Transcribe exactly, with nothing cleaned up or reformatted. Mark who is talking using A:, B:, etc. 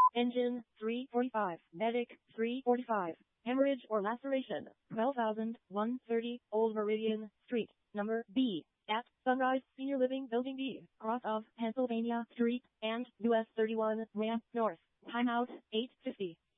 A: Engine, three forty-five. Medic, three forty-five. Hemorrhage or laceration, twelve thousand one hundred thirty Old Meridian Street, number B, at Sunrise Senior Living Building B, cross of Pennsylvania Street and U S thirty-one ramp north. Timeout, eight fifty.